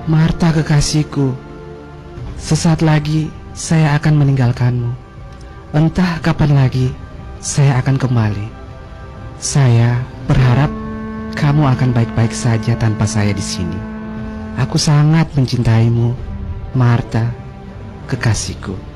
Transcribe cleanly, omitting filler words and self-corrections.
Marta kekasihku, sesaat lagi saya akan meninggalkanmu. Entah kapan lagi saya akan kembali. Saya berharap kamu akan baik-baik saja tanpa saya di sini. Aku sangat mencintaimu, Marta kekasihku.